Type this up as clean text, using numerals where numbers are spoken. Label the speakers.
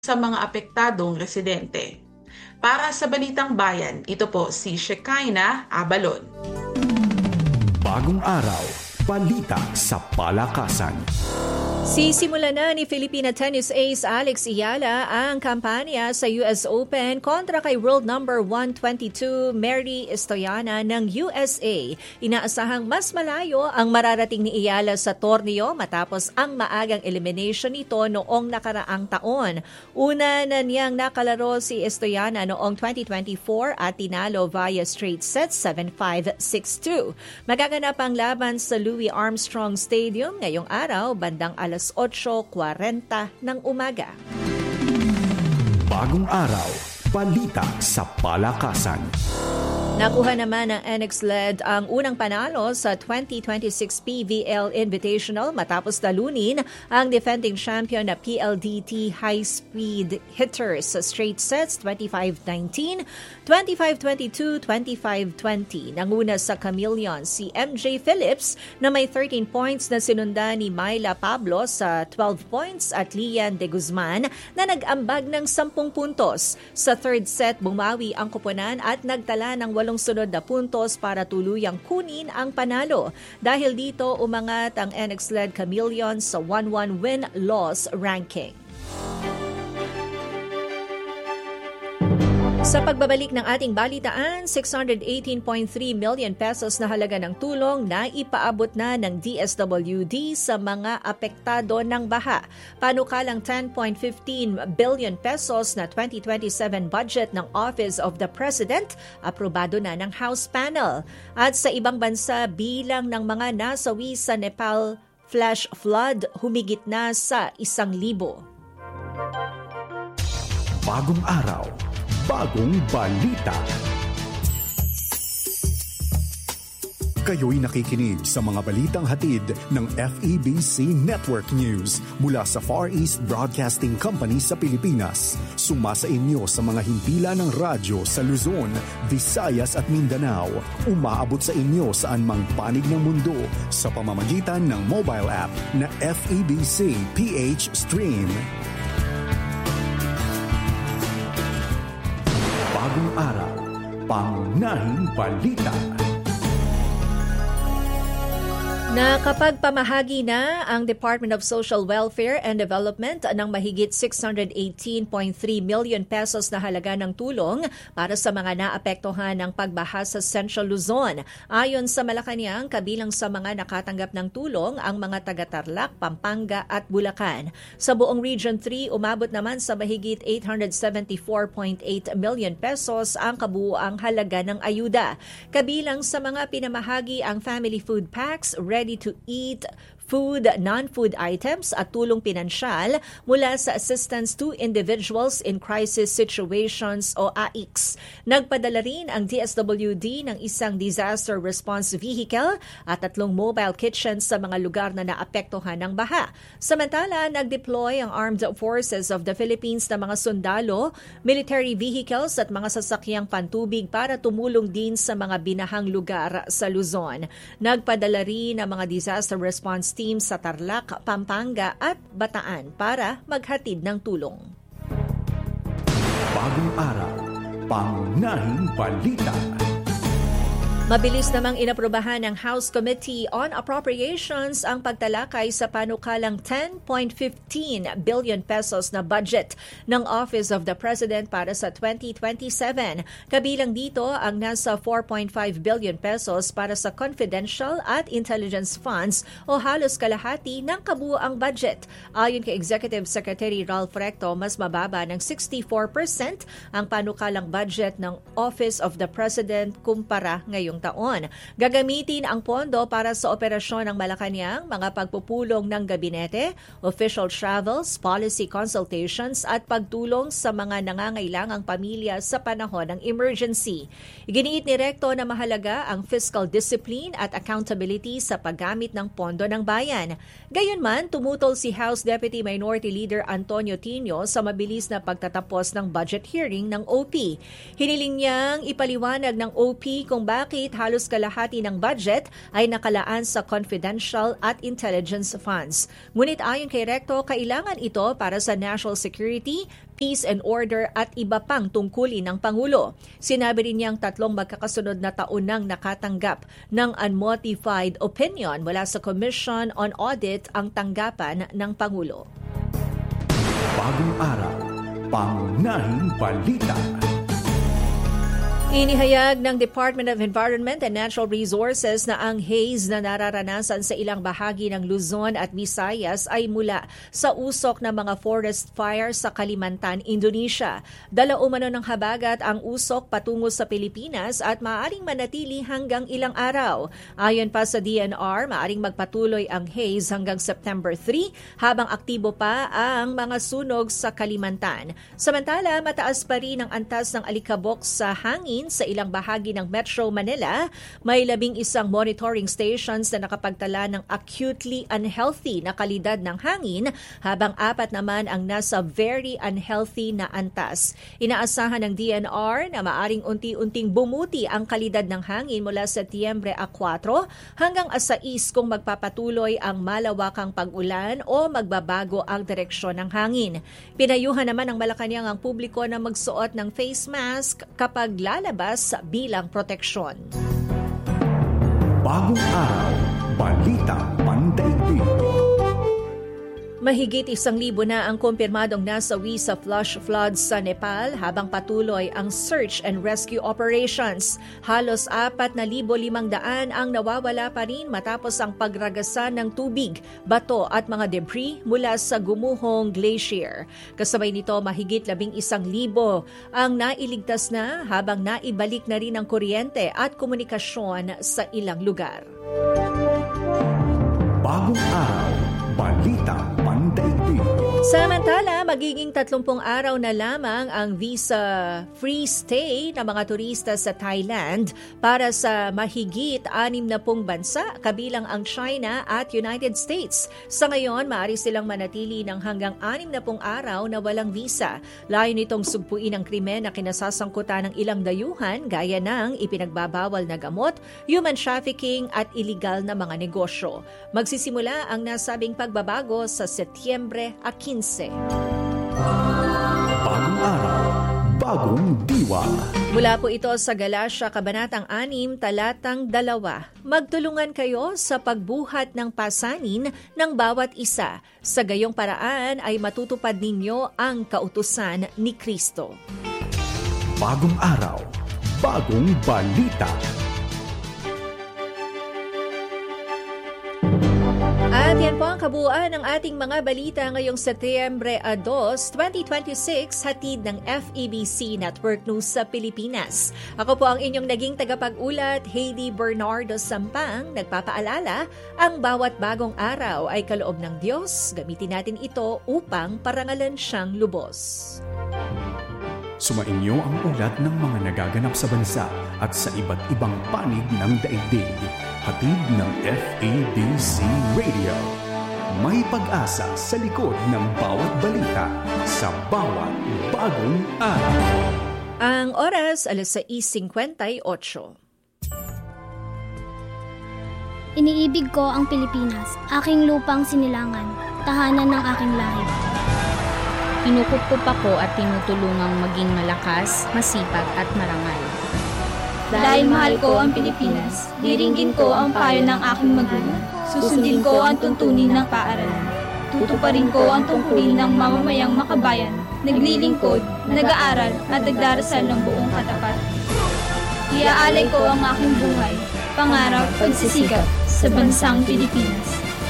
Speaker 1: sa mga apektadong residente. Para sa Balitang Bayan, ito po si Shekinah Abalon.
Speaker 2: Bagong araw, balita sa palakasan.
Speaker 3: Sisimulan na ni Filipina tennis ace Alex Iyala ang kampanya sa US Open kontra kay world number 122 Mary Stoyana ng USA. Inaasahang mas malayo ang mararating ni Iyala sa torneo matapos ang maagang elimination nito noong nakaraang taon. Una na niyang nakalaro si Stoyana noong 2024 at tinalo via straight sets 7-5, 6-2. Magaganap ang laban sa Louis Armstrong Stadium ngayong araw bandang alas 8:40 ng umaga.
Speaker 2: Bagong araw, balita sa palakasan.
Speaker 3: Nakuha naman ng NX-LED ang unang panalo sa 2026 PVL Invitational matapos talunin ang defending champion na PLDT High Speed Hitters sa straight sets 25-19, 25-22, 25-20. Nanguna sa Chameleon si MJ Phillips na may 13 points na sinundan ni Myla Pablo sa 12 points at Lian de Guzman na nag-ambag ng 10 puntos. Sa third set, bumawi ang koponan at nagtala ng 8 sunod na puntos para tuluyang kunin ang panalo. Dahil dito, umangat ang NX-LED Chameleon sa 1-1 win-loss ranking. Sa pagbabalik ng ating balitaan, 618.3 million pesos na halaga ng tulong na ipaabot na ng DSWD sa mga apektado ng baha. Panukalang 10.15 billion pesos na 2027 budget ng Office of the President, aprobado na ng House panel. At sa ibang bansa, bilang ng mga nasawi sa Nepal flash flood, humigit na sa 1,000.
Speaker 2: Bagong araw, bagong balita. Kayo'y nakikinig sa mga balitang hatid ng FEBC Network News mula sa Far East Broadcasting Company sa Pilipinas. Sumasa inyo sa mga himpilan ng radyo sa Luzon, Visayas at Mindanao. Umaabot sa inyo saan mang panig ng mundo sa pamamagitan ng mobile app na FEBC PH Stream. Bagong araw, pangunahing balita.
Speaker 3: Nakapagpamahagi na ang Department of Social Welfare and Development ng mahigit 618.3 million pesos na halaga ng tulong para sa mga naapektuhan ng pagbaha sa Central Luzon. Ayon sa Malacanang, kabilang sa mga nakatanggap ng tulong ang mga taga-Tarlac, Pampanga at Bulacan. Sa buong Region 3, umabot naman sa mahigit 874.8 million pesos ang kabuuang halaga ng ayuda. Kabilang sa mga pinamahagi ang family food packs, ready-to-eat food, non-food items at tulong pinansyal mula sa Assistance to Individuals in Crisis Situations o AICS. Nagpadala rin ang DSWD ng isang disaster response vehicle at 3 mobile kitchens sa mga lugar na naapektuhan ng baha. Samantala, nag-deploy ang Armed Forces of the Philippines na mga sundalo, military vehicles at mga sasakyang pantubig para tumulong din sa mga binahang lugar sa Luzon. Nagpadala rin ang mga disaster response team sa Tarlac, Pampanga at Bataan para maghatid ng tulong.
Speaker 2: Bagong araw, pangunahing balita.
Speaker 3: Mabilis namang inaprubahan ng House Committee on Appropriations ang pagtalakay sa panukalang 10.15 billion pesos na budget ng Office of the President para sa 2027. Kabilang dito ang nasa 4.5 billion pesos para sa confidential at intelligence funds o halos kalahati ng kabuuang budget. Ayon kay Executive Secretary Ralph Recto, mas mababa ng 64% ang panukalang budget ng Office of the President kumpara ngayong taon. Gagamitin ang pondo para sa operasyon ng Malacanang, mga pagpupulong ng gabinete, official travels, policy consultations at pagtulong sa mga nangangailangang pamilya sa panahon ng emergency. Iginiit ni Recto na mahalaga ang fiscal discipline at accountability sa paggamit ng pondo ng bayan. Gayunman, tumutol si House Deputy Minority Leader Antonio Tino sa mabilis na pagtatapos ng budget hearing ng OP. Hiniling niyang ipaliwanag ng OP kung bakit halos kalahati ng budget ay nakalaan sa confidential at intelligence funds. Ngunit ayon kay Recto, kailangan ito para sa national security, peace and order at iba pang tungkulin ng Pangulo. Sinabi rin niyang 3 magkakasunod na taon nang nakatanggap ng unmodified opinion mula sa Commission on Audit ang tanggapan ng Pangulo.
Speaker 2: Bagong araw, pangunahing balita.
Speaker 3: Inihayag ng Department of Environment and Natural Resources na ang haze na nararanasan sa ilang bahagi ng Luzon at Visayas ay mula sa usok ng mga forest fire sa Kalimantan, Indonesia. Dala umano ng habagat ang usok patungo sa Pilipinas at maaaring manatili hanggang ilang araw. Ayon pa sa DNR, maaaring magpatuloy ang haze hanggang September 3 habang aktibo pa ang mga sunog sa Kalimantan. Samantala, mataas pa rin ang antas ng alikabok sa hangin sa ilang bahagi ng Metro Manila. May 11 monitoring stations na nakapagtala ng acutely unhealthy na kalidad ng hangin habang 4 naman ang nasa very unhealthy na antas. Inaasahan ng DNR na maaring unti-unting bumuti ang kalidad ng hangin mula Setyembre 4 hanggang 6 kung magpapatuloy ang malawakang pag-ulan o magbabago ang direksyon ng hangin. Pinayuhan naman ng Malacanang ang publiko na magsuot ng face mask kapag lalabas bilang proteksyon.
Speaker 2: Bagong araw, balita pandaigdig.
Speaker 3: Mahigit 1,000 na ang kumpirmadong nasawi sa flash floods sa Nepal habang patuloy ang search and rescue operations. Halos 4,500 ang nawawala pa rin matapos ang pagragasan ng tubig, bato at mga debris mula sa gumuhong glacier. Kasabay nito, mahigit 11,000 ang nailigtas na habang naibalik na rin ang kuryente at komunikasyon sa ilang lugar.
Speaker 2: Bagong araw, balita pandaigdig.
Speaker 3: Samantala, magiging 30 araw na lamang ang visa-free stay ng mga turista sa Thailand para sa mahigit 60 bansa, kabilang ang China at United States. Sa ngayon, maaari silang manatili ng hanggang 60 araw na walang visa. Layon nitong sugpuin ang krimen na kinasasangkutan ng ilang dayuhan gaya ng ipinagbabawal na gamot, human trafficking at illegal na mga negosyo. Magsisimula ang nasabing pagbabago sa Setyembre 15.
Speaker 2: Bagong araw, bagong diwa.
Speaker 3: Mula po ito sa Galatia, Kabanatang 6, Talatang 2. Magtulungan kayo sa pagbuhat ng pasanin ng bawat isa. Sa gayong paraan ay matutupad ninyo ang kautusan ni Kristo.
Speaker 2: Bagong araw, bagong balita.
Speaker 3: At yan po ang kabuuan ng ating mga balita ngayong Setyembre 2, 2026, hatid ng FEBC Network News sa Pilipinas. Ako po ang inyong naging tagapag-ulat, Heidi Bernardo Sampang, nagpapaalala, ang bawat bagong araw ay kaloob ng Diyos. Gamitin natin ito upang parangalan siyang lubos.
Speaker 2: Sumainyo ang ulat ng mga nagaganap sa bansa at sa iba't ibang panig ng daigdig. Hatid ng FEBC Radio. May pag-asa sa likod ng bawat balita sa bawat bagong araw.
Speaker 3: Ang oras, 6:58.
Speaker 4: Iniibig ko ang Pilipinas, aking lupang sinilangan, tahanan ng aking lahi.
Speaker 5: Inukup ako at tinutulungang maging malakas, masipag at marangal.
Speaker 6: Dahil mahal ko ang Pilipinas, diringgin ko ang payo ng aking magulang. Susundin ko ang tuntunin ng paaralan. Tutuparin ko ang tungkulin ng mamamayang makabayan, naglilingkod, nag-aaral at nagdarasal ng buong katapat. Iaalay ko ang aking buhay, pangarap, pagsisikap sa bansang Pilipinas.